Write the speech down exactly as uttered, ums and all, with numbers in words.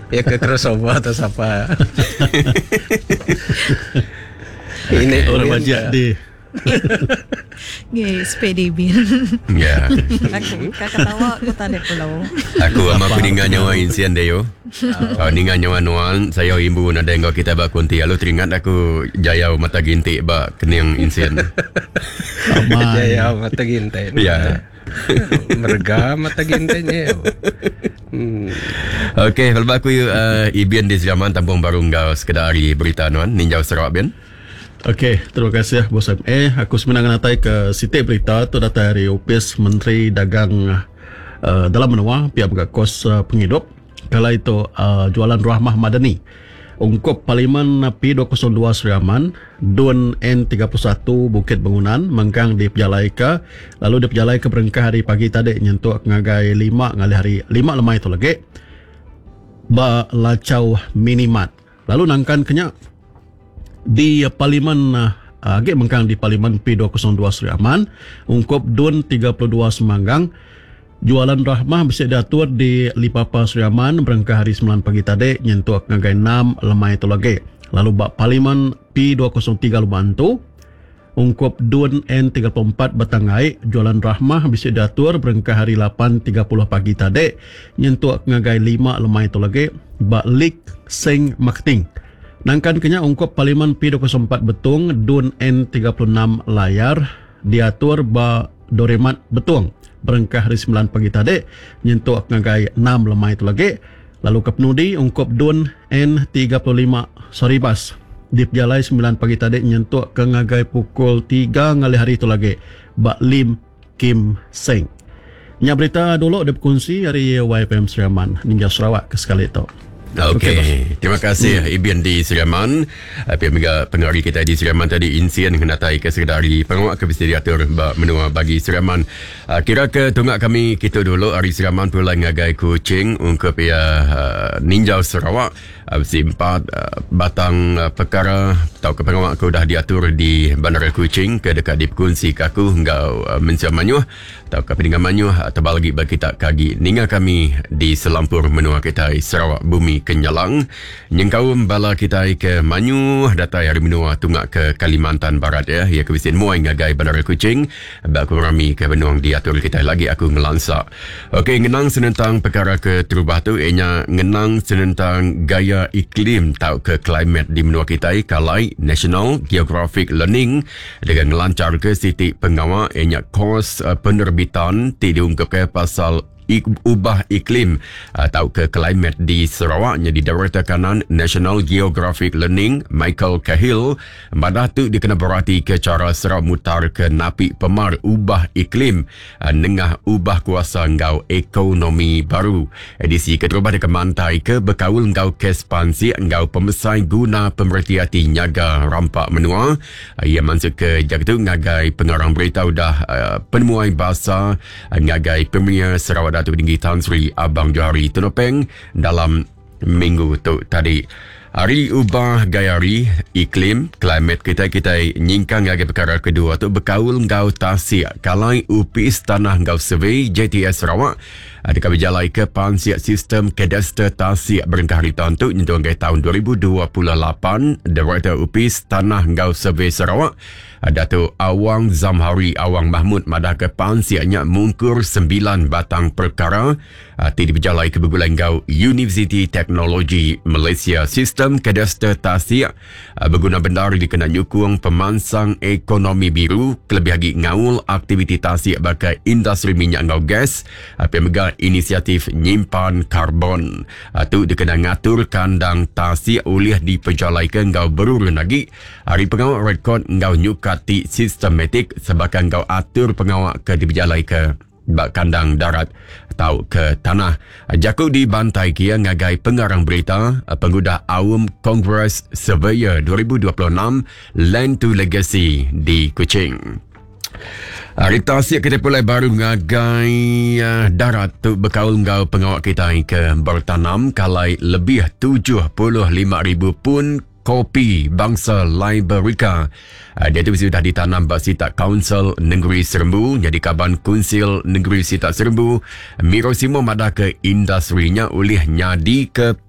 Ya ke crossover atau siapa. Ini orang bajak dia. Yes, P D B. Ya. Aku kakak tawa aku tak ada pulau. Aku ama aku ninga nyawa insian deyo. Kau ninga nyawa nuan saya imbu nada engkau kita ba kunti alu teringat aku jaya mata gintik ba kening insian. Jaya mata gintai. Ya. Merga mata gintainya. Hmm. Okey, kalau aku uh, Ibian di zaman tampung baru engkau sekedar hari berita nuan Ninjau Sarawak Bian. Okey, terima kasih Bos M A. Aku sebenarnya natai ke sitik berita tu data dari Opis Menteri Dagang uh, dalam menua pihak berkos uh, penghidup. Kala itu uh, jualan Rahmah Madani. Ungkup Parlimen P dua kosong dua Seriaman, Dun N tiga puluh satu Bukit Bangunan, mengkang di Pejalai ke, lalu di Pejalai ke berengkah hari pagi tadi nyentuh ngagai lima ngali hari lima lemai itu lagi. Ba lacau minimat. Lalu nangkan kenyak di Parlimen uh, agak mengkang di Parlimen P dua kosong dua Seriaman, ungkup Dun tiga puluh dua Semanggang, jualan Rahmah bisa diatur di Lipapa Seriaman berengkah hari sembilan pagi tadi nyentuh ngagai enam lemai itu lagi. Lalu bak Parlimen P dua kosong tiga Lubantu, ungkup Dun N tiga puluh empat Batangai, jualan Rahmah bisa diatur berengkah hari lapan tiga puluh pagi tadi nyentuh ngagai lima lemai itu lagi. Bak Lik Seng Marketing. Nangkan kenya ungkup Parlimen P dua kosong empat Betung, Dun N tiga puluh enam Layar diatur ba Doremat Betung berengkah hari sembilan pagi tadi nyentuh ngagai enam lemai itu lagi. Lalu ke Penudi ungkup Dun N tiga puluh lima Soribas di Pejalai sembilan pagi tadi nyentuh ke ngagai pukul tiga ngali hari itu lagi. Bak Lim Kim Seng. Nya berita dulu ada berkongsi dari Y P M Seriaman Ninja Sarawak ke sekali itu. Okey, okay, terima kasih hmm. Ibian di Seriaman. Pihak mega pengaruh kita di Seriaman tadi insien hendatai ke sekretari pengawak ke bisi diatur menua bagi Seriaman. Uh, kira ke tunggak kami kita dulu hari Seriaman pula ngagai kucing ungkap ya uh, Ninjau Sarawak uh, bisi empat uh, batang uh, perkara atau ke pengawak ku dah diatur di Bandara Kuching ke dekat di Pekunsi kaku engkau uh, mensiam manyuh atau ke peninggal manyuh atau bagi bagi tak kagi ninga kami di selampur menua kita Sarawak bumi Kenyalang nyengkau bala kita ke Manyu datai hari menua tunggak ke Kalimantan Barat ya ia ke bisin muai ngagai Bandara Kuching bak rami ke benuang diatur kita lagi aku ngelansak. Okey, ngenang senentang perkara ke terubah tu ianya ngenang senentang gaya iklim tau ke climate di menua kita kalai National Geographic Learning dengan ngelancar ke sitik pengawal ianya kos uh, penerbitan ti diungkap ke pasal ubah iklim atau ke climate di Sarawaknya di Director Kanan National Geographic Learning Michael Cahill madah tu dikena berarti ke cara Sarawak mutar ke napi pemar ubah iklim nengah ubah kuasa ngau ekonomi baru edisi keterubah dekat mantai ke berkaul ngau kespansi ngau pemesai guna pemerhati nyaga rampak menua ia masuk ke jagtu ngagai pengarang berita dah uh, penemuan bahasa ngagai Premier Sarawak Datuk Tinggi Tan Sri Abang Johari Tunopeng dalam minggu tu tadi. Hari ubah gayari iklim climate kita kita nyingkang lagi perkara kedua tu berkaul ngau tasik kalai upis tanah ngau survey J T S Sarawak ada kami jalai ke pansiak sistem kadastre tasik berengkah hari tahun tu nyentuh tahun dua ribu dua puluh lapan Director Upis Tanah Ngau Survey Sarawak Datuk Awang Zamhari Awang Mahmud madah ke pansiaknya mungkur sembilan batang perkara ti diberjalai ke bergulan ngau University Teknologi Malaysia Sistem Kadastre Tasik berguna bendar dikena nyukung pemansang ekonomi biru kelebih lagi ngaul aktiviti tasik bagai industri minyak ngau gas pemegah inisiatif nyimpan karbon tu dikena ngatur kandang tasik oleh diperjalai ke ngau berurun lagi hari pengawal rekod ngau nyukati sistematik sebagai ngau atur pengawal ke diperjalai ke bak kandang darat atau ke tanah. Jaku di bantai kia ngagai pengarang berita pengudah Awam Congress Surveyor dua ribu dua puluh enam Land to Legacy di Kuching. Hari tasik kita pulai baru ngagai uh, darat tu berkaul ngau pengawak kita ke bertanam kalai lebih tujuh puluh lima ribu pun kopi bangsa Liberica. Uh, dia tu sudah ditanam Basitak Council Negeri Serembu jadi Kaban Kunsil Negeri Sitak Serembu Mirosimo madah ke industrinya oleh nyadi ke